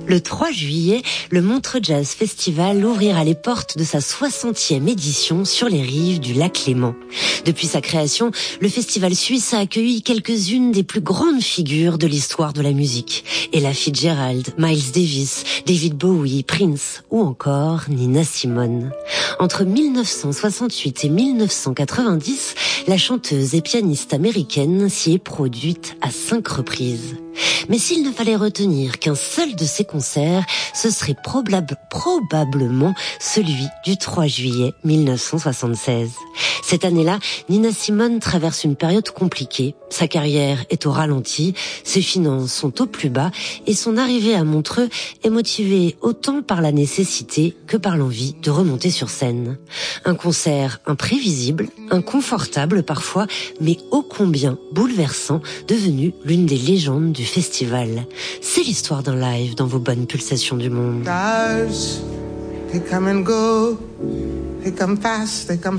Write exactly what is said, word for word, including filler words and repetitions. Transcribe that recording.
Le trois juillet, le Montreux Jazz Festival ouvrira les portes de sa soixantième édition sur les rives du lac Léman. Depuis sa création, le festival suisse a accueilli quelques-unes des plus grandes figures de l'histoire de la musique. Ella Fitzgerald, Miles Davis, David Bowie, Prince ou encore Nina Simone. Entre mille neuf cent soixante-huit et mille neuf cent quatre-vingt-dix, la chanteuse et pianiste américaine s'y est produite à cinq reprises. Mais s'il ne fallait retenir qu'un seul de ses concerts, ce serait probable, probablement celui du trois juillet mille neuf cent soixante-seize. Cette année-là, Nina Simone traverse une période compliquée. Sa carrière est au ralenti, ses finances sont au plus bas et son arrivée à Montreux est motivée autant par la nécessité que par l'envie de remonter sur scène. Un concert imprévisible, inconfortable parfois, mais ô combien bouleversant, devenu l'une des légendes du festival. C'est l'histoire d'un live dans vos bonnes pulsations du monde. They come and go, they come fast, they come